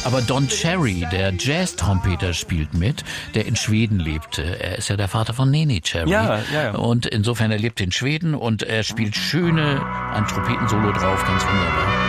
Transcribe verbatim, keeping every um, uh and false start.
Aber Don Cherry, der Jazz-Trompeter, spielt mit, der in Schweden lebte. Er ist ja der Vater von Neneh Cherry. Ja, ja, ja. Und insofern, er lebt in Schweden und er spielt schöne, ein Trompetensolo drauf, ganz wunderbar.